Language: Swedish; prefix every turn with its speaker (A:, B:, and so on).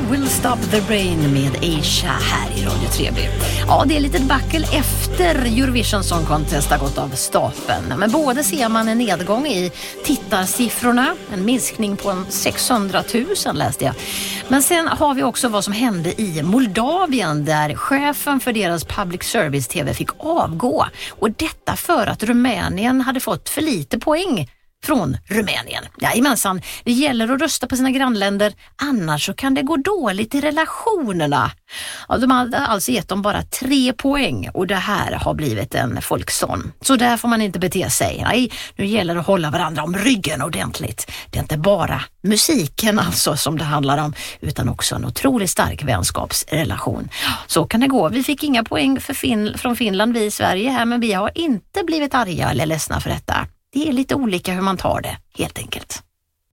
A: Will Stop the Brain med Asia här i Radio 3B. Ja, det är lite backel efter Eurovision Song Contest har gått av stapeln. Men både ser man en nedgång i tittarsiffrorna, en minskning på 600 000 läste jag. Men sen har vi också vad som hände i Moldavien där chefen för deras public service TV fick avgå. Och detta för att Rumänien hade fått för lite poäng från Rumänien. Jajamensan, det gäller att rösta på sina grannländer, annars så kan det gå dåligt i relationerna. Ja, de hade alltså gett dem bara 3 poäng och det här har blivit en folkstorm. Så där får man inte bete sig. Nej, nu gäller det att hålla varandra om ryggen ordentligt. Det är inte bara musiken alltså som det handlar om, utan också en otroligt stark vänskapsrelation. Så kan det gå. Vi fick inga poäng från Finland, vi i Sverige här, men vi har inte blivit arga eller ledsna för detta. Det är lite olika hur man tar det, helt enkelt.